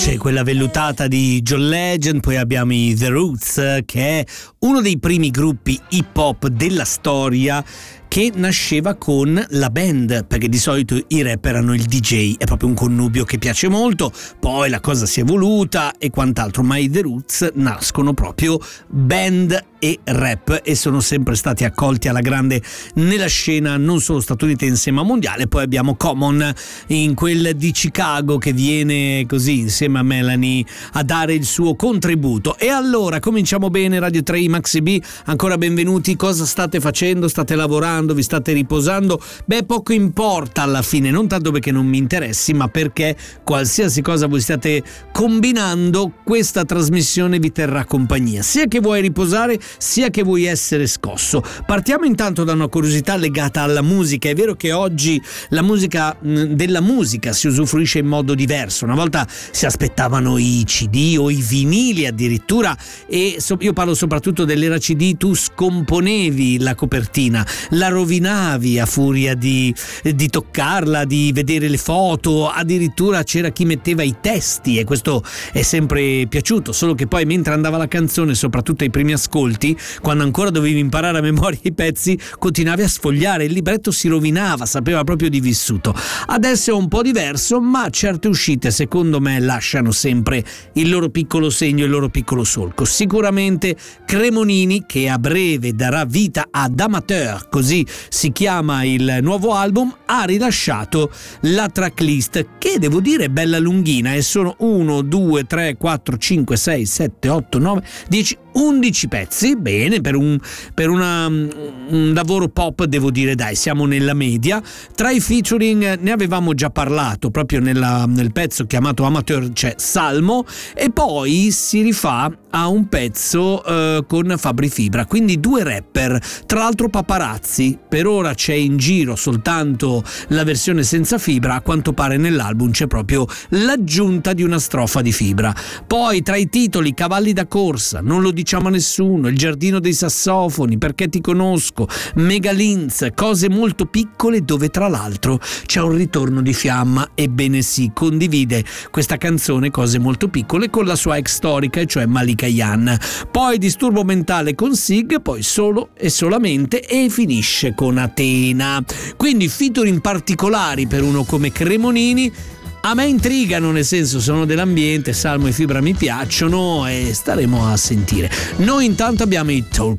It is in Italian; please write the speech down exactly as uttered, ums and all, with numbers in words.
C'è quella vellutata di John Legend, poi abbiamo i The Roots, che è uno dei primi gruppi hip hop della storia che nasceva con la band, perché di solito i rapper hanno il D J, è proprio un connubio che piace molto, poi la cosa si è evoluta e quant'altro, ma i The Roots nascono proprio band e rap e sono sempre stati accolti alla grande nella scena non solo statunitense ma mondiale. Poi abbiamo Common in quel di Chicago che viene così insieme a Melanie a dare il suo contributo. E allora cominciamo bene. Radio tre Maxi B, ancora benvenuti. Cosa state facendo? State lavorando? Vi state riposando? Beh, poco importa alla fine, non tanto perché non mi interessi, ma perché qualsiasi cosa voi stiate combinando, questa trasmissione vi terrà compagnia, sia che vuoi riposare sia che vuoi essere scosso. Partiamo intanto da una curiosità legata alla musica. È vero che oggi la musica della musica si usufruisce in modo diverso. Una volta si aspettavano i C D o i vinili addirittura, e io parlo soprattutto dell'era C D. Tu scomponevi la copertina, la rovinavi a furia di, di toccarla, di vedere le foto, addirittura c'era chi metteva i testi, e questo è sempre piaciuto, solo che poi mentre andava la canzone, soprattutto ai primi ascolti, quando ancora dovevi imparare a memoria i pezzi, continuavi a sfogliare, il libretto si rovinava, sapeva proprio di vissuto. Adesso è un po' diverso, ma certe uscite secondo me lasciano sempre il loro piccolo segno, il loro piccolo solco. Sicuramente Cremonini, che a breve darà vita ad Amateur, così si chiama il nuovo album, ha rilasciato la tracklist, che devo dire è bella lunghina, e sono uno, due, tre, quattro, cinque, sei, sette, otto, nove, dieci, undici pezzi. Bene, per un per una, un lavoro pop devo dire dai, siamo nella media. Tra i featuring ne avevamo già parlato proprio nella, nel pezzo chiamato Amateur, c'è Salmo, e poi si rifà a un pezzo eh, con Fabri Fibra, quindi due rapper, tra l'altro paparazzi. Per ora c'è in giro soltanto la versione senza Fibra, a quanto pare nell'album c'è proprio l'aggiunta di una strofa di Fibra. Poi tra i titoli Cavalli da corsa, Non lo diciamo a nessuno, Il giardino dei sassofoni, Perché ti conosco, Megalinz, Cose molto piccole, dove tra l'altro c'è un ritorno di Fiamma. Ebbene sì, condivide questa canzone Cose molto piccole con la sua ex storica, e cioè Malika Yan. Poi Disturbo mentale con Sig, poi Solo e solamente, e finisce con Atena. Quindi featuring particolari per uno come Cremonini. A me intrigano, nel senso sono dell'ambiente, Salmo e Fibra mi piacciono e staremo a sentire. Noi intanto abbiamo i Talk